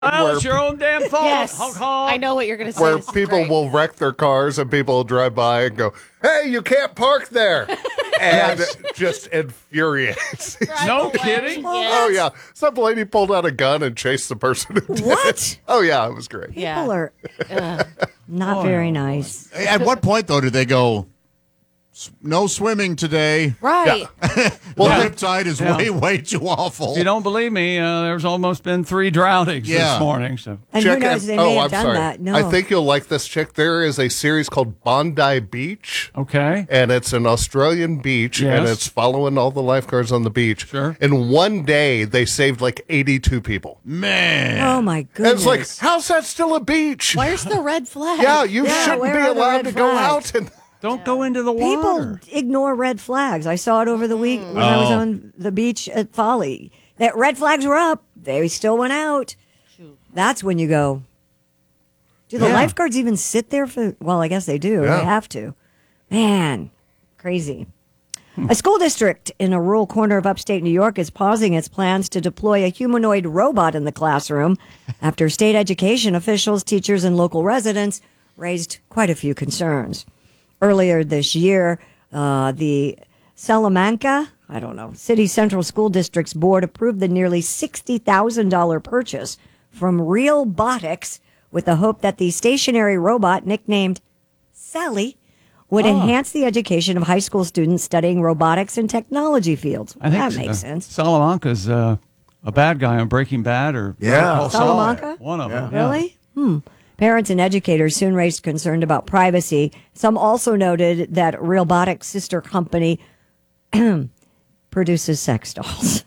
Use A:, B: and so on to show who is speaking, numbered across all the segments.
A: Well, it's your own damn fault.
B: Yes,
A: Honk, honk.
B: I know what you're going to say.
C: Where
B: This is
C: people
B: great.
C: will wreck their cars and people will drive by and go, "Hey, you can't park there," and it just infuriates.
A: No kidding.
C: Oh yeah, some lady pulled out a gun and chased the person who did
D: What?
C: it. Oh yeah, it was great.
B: Yeah.
D: People are not very nice.
E: At what point, though, do they go, no swimming today?
B: Right.
E: Well, Riptide is way too awful.
A: If you don't believe me, there's almost been 3 drownings
E: Yeah.
A: this morning. So
D: And
C: Chick,
D: who knows, they may have done
C: sorry.
D: that. No.
C: I think you'll like this, Chick. There is a series called Bondi Beach.
A: okay.
C: And it's an Australian beach, and
A: Yes.
C: it's following all the lifeguards on the beach.
A: Sure.
C: In one day, they saved like 82 people.
E: Man.
D: Oh, my
C: And
D: goodness.
C: it's like, how's that still a beach?
B: Where's the red flag?
C: Yeah, you
D: Yeah,
C: shouldn't
D: where
C: be
D: are the
C: allowed
D: red
C: to go
D: flags?
C: out. And
A: Don't go into the
D: People
A: water.
D: ignore red flags. I saw it over the week when I was on the beach at Folly. That red flags were up. They still went out. That's when you go, do the lifeguards even sit there for, well, I guess they do.
C: Yeah.
D: They have to. Man, crazy. A school district in a rural corner of upstate New York is pausing its plans to deploy a humanoid robot in the classroom after state education officials, teachers, and local residents raised quite a few concerns. Earlier this year, the Salamanca, City Central School District's board approved the nearly $60,000 purchase from Realbotics with the hope that the stationary robot, nicknamed Sally, would enhance the education of high school students studying robotics and technology fields.
A: I think
D: That makes sense.
A: Salamanca's a bad guy on Breaking Bad or
F: Yeah.
A: Better Call Saul.
D: Salamanca?
A: One of them. Yeah.
D: Really? Parents and educators soon raised concern about privacy. Some also noted that Realbotics' sister company produces sex dolls.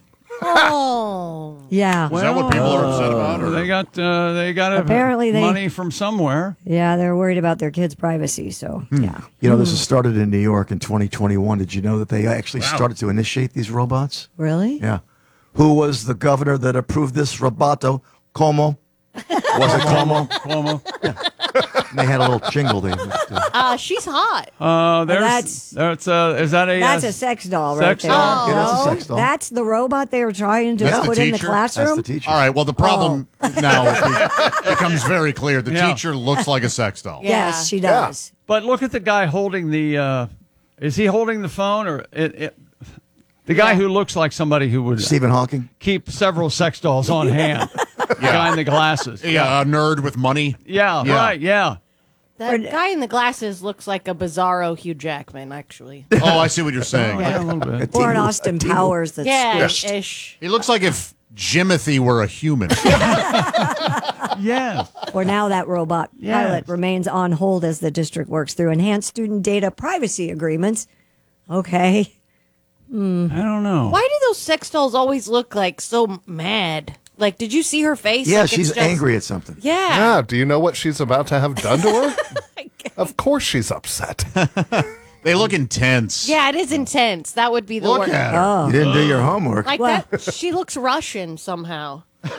B: Oh.
D: Yeah.
E: Is that what people are upset about? Or?
A: They got
D: Apparently they-
A: money from somewhere.
D: Yeah, they're worried about their kids' privacy. So, yeah.
F: You know, this has started in New York in 2021. Did you know that they actually started to initiate these robots?
D: Really?
F: Yeah. Who was the governor that approved this roboto? Como? Was it Como?
A: Cuomo.
F: And they had a little jingle.
B: She's hot.
A: Is that a
D: That's a sex doll right
A: sex
D: there.
A: doll?
F: Yeah, that's a
D: No,
F: sex doll.
D: That's the robot they were trying to
E: That's the
D: put in the
E: teacher?
D: classroom.
F: That's the teacher.
E: All right, well, the problem now becomes very clear. The
A: Yeah.
E: teacher looks like a sex doll.
D: Yes, she does.
A: But look at the guy holding the. Is he holding the phone or the guy who looks like somebody who would
F: Stephen Hawking?
A: keep several sex dolls on hand? The guy in the glasses.
E: Yeah, a nerd with money.
A: Yeah.
E: Yeah.
A: Right. Yeah.
B: That guy in the glasses looks like a bizarro Hugh Jackman, actually.
E: Oh, I see what you're saying.
A: Yeah, a little bit.
D: Or an Austin Powers that's
B: Yeah,
D: squished.
B: ish.
E: He looks like if Jimothy were a human.
A: Yeah.
D: For now, that robot
A: Yes.
D: pilot remains on hold as the district works through enhanced student data privacy agreements. Okay.
A: I don't know.
B: Why do those sex dolls always look like so mad? Like, did you see her face?
F: Yeah,
B: Like, it's
F: she's
B: just-
F: angry at something.
B: Yeah.
C: yeah, do you know what she's about to have done to her? Of course she's upset.
E: They look intense.
B: Yeah, it is intense. That would be the
E: Look
B: word.
E: at her.
D: Oh.
F: You didn't do your homework.
B: Like that. She looks Russian somehow.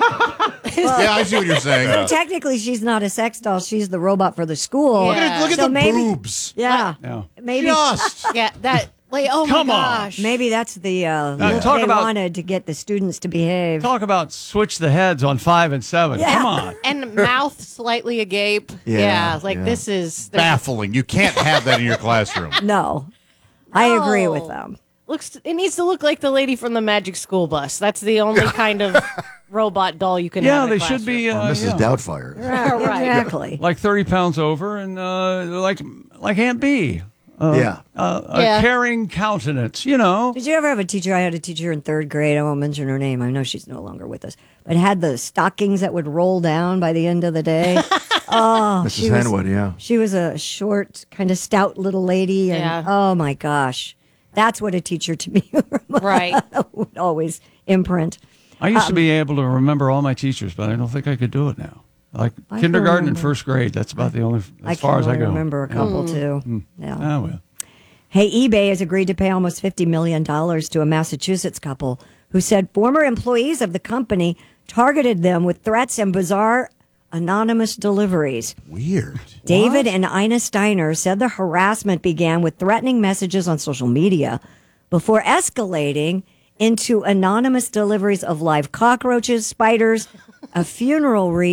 E: Yeah, I see what you're saying.
D: Technically, she's not a sex doll. She's the robot for the school.
B: Yeah.
E: Look at
D: So
E: the
D: maybe-
E: boobs.
D: Yeah.
A: Yeah.
D: Maybe
E: Just.
B: Yeah, that. Like, oh
A: Come
B: my
A: on.
B: gosh.
D: maybe that's the look
A: talk
D: they
A: about-
D: wanted to get the students to behave.
A: Talk about switch the heads on 5 and 7.
D: Yeah.
A: Come on.
B: And mouth slightly agape.
F: Yeah,
B: like
F: yeah.
B: this is
E: Baffling. You can't have that in your classroom.
D: No, I agree
B: No.
D: with them.
B: looks. It needs to look like the lady from the Magic School Bus. That's the only kind of robot doll you can have.
A: Yeah,
B: in a
A: they should be
F: Or Mrs.
A: yeah,
F: Doubtfire.
B: Right.
D: Exactly.
A: like 30 pounds over and like Aunt B.
F: Yeah.
A: A caring countenance, you know.
D: Did you ever have a teacher? I had a teacher in third grade. I won't mention her name. I know she's no longer with us. But had the stockings that would roll down by the end of the day.
F: Mrs. Henwood, yeah.
D: She was a short, kind of stout little lady. And
B: Yeah.
D: oh my gosh. That's what a teacher to me
B: Right.
D: would always imprint.
A: I used to be able to remember all my teachers, but I don't think I could do it now. Like
D: I can
A: kindergarten and
D: remember.
A: first grade, that's about the only
D: I
A: as far as I
D: can
A: go.
D: remember a couple too. Yeah.
A: Oh, well.
D: Hey, eBay has agreed to pay almost $50 million to a Massachusetts couple who said former employees of the company targeted them with threats and bizarre anonymous deliveries.
E: Weird.
D: David and Ina Steiner said the harassment began with threatening messages on social media before escalating into anonymous deliveries of live cockroaches, spiders, a funeral wreath